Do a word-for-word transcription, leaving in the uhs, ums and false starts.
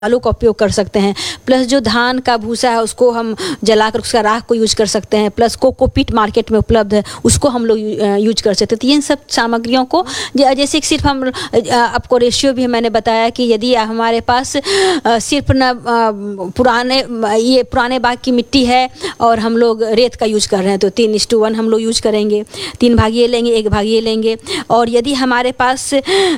आलू का उपयोग कर सकते हैं। प्लस जो धान का भूसा है उसको हम जलाकर उसका राख को यूज कर सकते हैं। प्लस कोकोपीट मार्केट में उपलब्ध है, उसको हम लोग यूज कर सकते हैं। तो इन सब सामग्रियों को जैसे कि सिर्फ हम आपको रेशियो भी मैंने बताया कि यदि हमारे पास सिर्फ न पुराने ये पुराने बाग की मिट्टी है और हम लोग रेत का यूज कर रहे हैं तो तीन इस टू वन हम लोग यूज करेंगे, तीन भाग ये लेंगे एक भाग ये लेंगे। और यदि हमारे पास